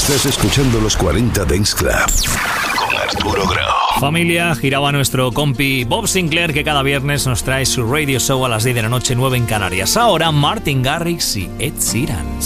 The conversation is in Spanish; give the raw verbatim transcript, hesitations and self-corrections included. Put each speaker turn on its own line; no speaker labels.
Estás escuchando los cuarenta Dance Club con Arturo Grau.
Familia, giraba nuestro compi Bob Sinclair, que cada viernes nos trae su radio show a las diez de la noche, nueve en Canarias. Ahora Martin Garrix y Ed Sheeran.